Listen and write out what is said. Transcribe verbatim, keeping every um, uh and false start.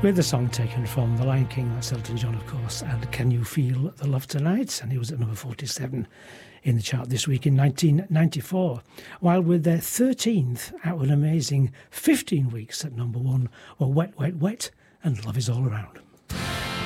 With the song taken from The Lion King, that's Elton John, of course, and Can You Feel the Love Tonight? And he was at number forty-seven in the chart this week in nineteen ninety-four, while with their thirteenth out of an amazing fifteen weeks at number one were Wet, Wet, Wet and Love Is All Around.